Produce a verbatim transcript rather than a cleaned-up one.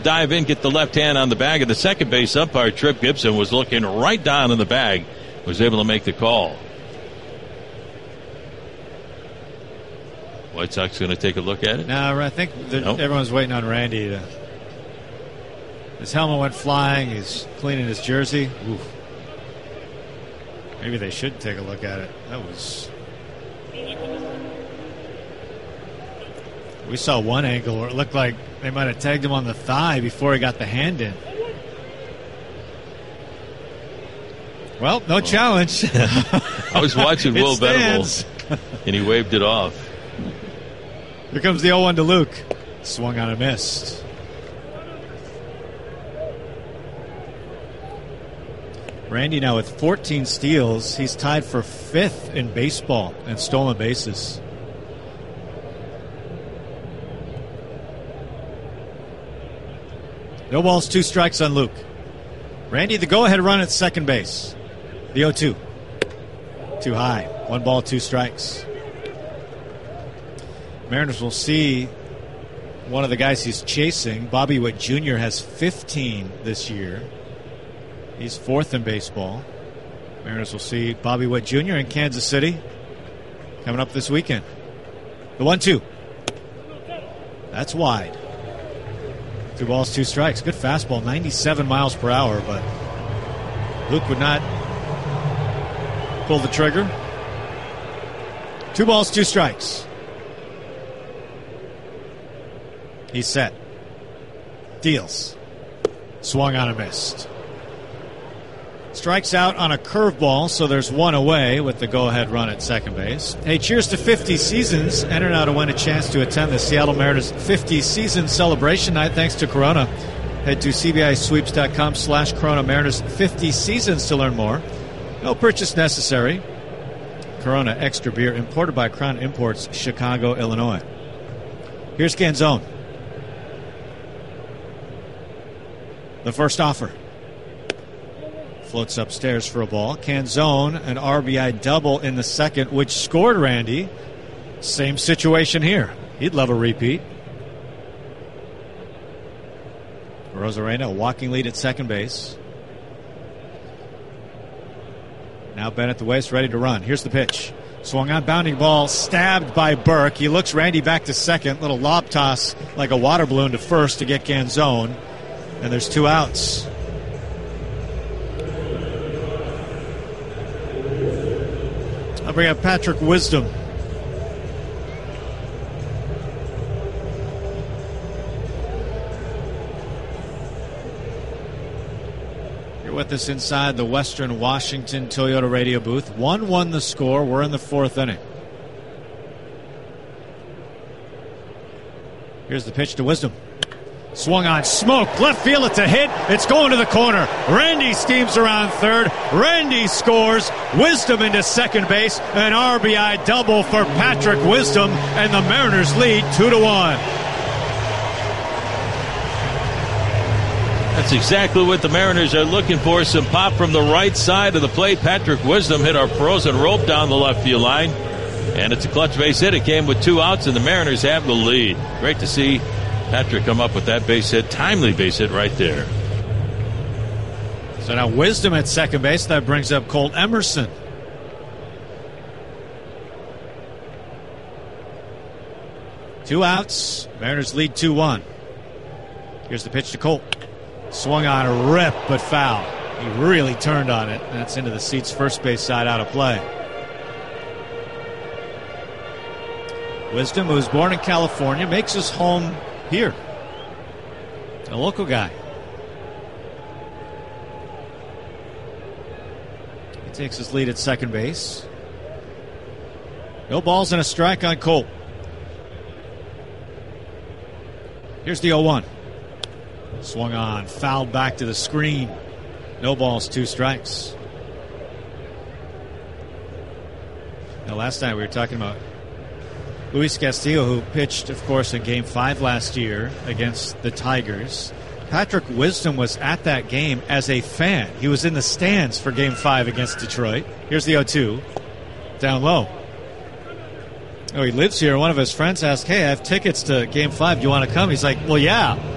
dive in, get the left hand on the bag of the second base umpire. Trip Gibson was looking right down in the bag, was able to make the call. White Sox going to take a look at it? No, I think nope. everyone's waiting on Randy. To, his helmet went flying. He's cleaning his jersey. Oof. Maybe they should take a look at it. That was... We saw one angle where it looked like they might have tagged him on the thigh before he got the hand in. Well, no oh. challenge. I was watching Will Venable, and he waved it off. Here comes the oh one to Luke. Swung on and missed. Randy now with fourteen steals. He's tied for fifth in baseball in stolen bases. No balls, two strikes on Luke. Randy, the go-ahead run at second base. The oh two. Too high. One ball, two strikes. Mariners will see one of the guys he's chasing. Bobby Witt Junior has fifteen this year. He's fourth in baseball. Mariners will see Bobby Witt Junior in Kansas City coming up this weekend. The one two. That's wide. Two balls, two strikes. Good fastball, ninety-seven miles per hour, but Luke would not pull the trigger. Two balls, two strikes. He's set. Deals. Swung on and missed. Strikes out on a curveball, so there's one away with the go-ahead run at second base. Hey, cheers to fifty seasons. Enter now to win a chance to attend the Seattle Mariners fifty season celebration night thanks to Corona. Head to cbisweeps.com slash Corona Mariners fifty seasons to learn more. No purchase necessary. Corona Extra Beer, imported by Crown Imports, Chicago, Illinois. Here's Canzone. The first offer. Floats upstairs for a ball. Canzone, an R B I double in the second, which scored Randy. Same situation here. He'd love a repeat. Rosarena, a walking lead at second base. Now Ben at the waist, ready to run. Here's the pitch. Swung on, bounding ball, stabbed by Burke. He looks Randy back to second. Little lob toss like a water balloon to first to get Canzone. And there's two outs. I'll bring up Patrick Wisdom. You're with us inside the Western Washington Toyota radio booth. one one the score. We're in the fourth inning. Here's the pitch to Wisdom. Swung on, smoke, left field, it's a hit, it's going to the corner. Randy steams around third, Randy scores, Wisdom into second base, an R B I double for Patrick Wisdom, and the Mariners lead two to one. That's exactly what the Mariners are looking for, some pop from the right side of the plate. Patrick Wisdom hit our frozen rope down the left field line, and it's a clutch base hit. It came with two outs, and the Mariners have the lead. Great to see Patrick come up with that base hit, timely base hit right there. So now Wisdom at second base. That brings up Colt Emerson. Two outs. Mariners lead two one. Here's the pitch to Colt. Swung on a rip, but foul. He really turned on it. That's into the seats first base side, out of play. Wisdom, who was born in California, makes his home here. A local guy. He takes his lead at second base. No balls and a strike on Colt. Here's the oh one. Swung on, fouled back to the screen. No balls, two strikes. Now, last night we were talking about Luis Castillo, who pitched, of course, in Game five last year against the Tigers. Patrick Wisdom was at that game as a fan. He was in the stands for Game five against Detroit. Here's the oh two. Down low. Oh, he lives here. One of his friends asked, hey, I have tickets to Game five. Do you want to come? He's like, well, yeah.